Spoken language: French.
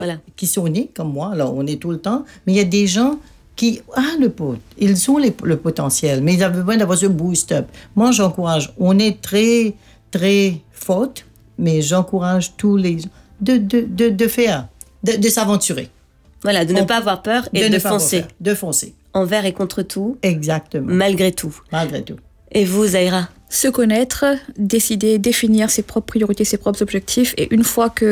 Voilà. qui sont nés comme moi, alors on est tout le temps, mais il y a des gens qui ils ont le potentiel, mais ils ont besoin d'avoir ce boost-up. Moi, j'encourage, on est très, très forte, mais j'encourage tous les gens de faire, de s'aventurer. Voilà, de ne pas avoir peur et de foncer. De foncer. Envers et contre tout. Exactement. Malgré tout. Malgré tout. Et vous, Zahira? Se connaître, décider, définir ses propres priorités, ses propres objectifs, et une fois que